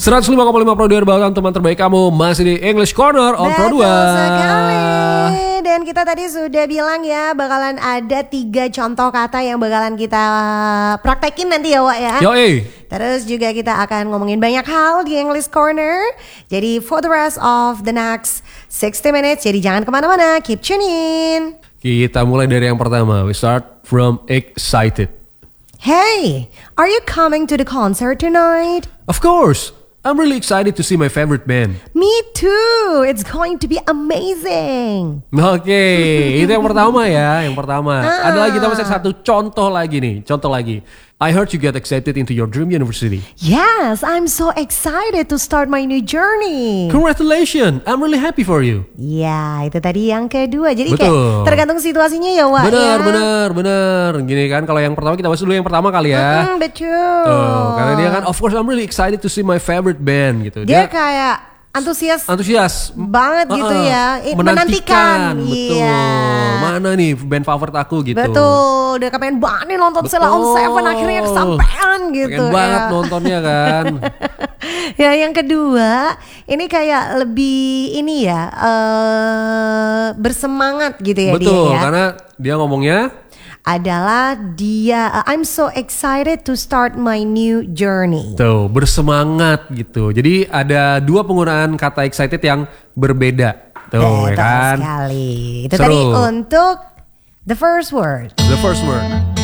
105,5 Pro 2 bahkan teman terbaik kamu masih di English Corner on Pro 2. Betul sekali. Dan kita tadi sudah bilang ya bakalan ada 3 contoh kata yang bakalan kita praktekin nanti ya Wak ya. Yoi. Terus juga kita akan ngomongin banyak hal di English Corner. Jadi for the rest of the next 60 minutes, jadi jangan kemana-mana, keep tune in. Kita mulai dari yang pertama. We start from excited. Hey, are you coming to the concert tonight? Of course. I'm really excited to see my favorite band. Me too. It's going to be amazing. Oke, itu yang pertama ya. Yang pertama. Ada lagi kita masih satu contoh lagi nih. Contoh lagi. I heard you get accepted into your dream university. Yes, I'm so excited to start my new journey. Congratulations, I'm really happy for you. Ya, itu tadi yang kedua. Jadi Betul. kayak tergantung situasinya ya, Wak. Bener. Gini kan, kalau yang pertama kita bahas dulu yang pertama kali ya. Betul. Tuh, karena dia kan, of course I'm really excited to see my favorite band gitu. Dia kayak antusias banget gitu ya. Menantikan. Betul. Iya. Mana nih band favorit aku gitu. Betul. Udah kepengen banget nonton Sheila on 7 akhirnya kesampean gitu. Pengen banget nontonnya kan. Ya yang kedua ini kayak lebih ini ya bersemangat gitu ya. Betul, dia ya. karena dia ngomongnya adalah dia I'm so excited to start my new journey. Tuh, bersemangat gitu. Jadi ada 2 penggunaan kata excited yang berbeda. Tuh, ya kan? Sekali. Itu Seru. tadi untuk the first word. The first word.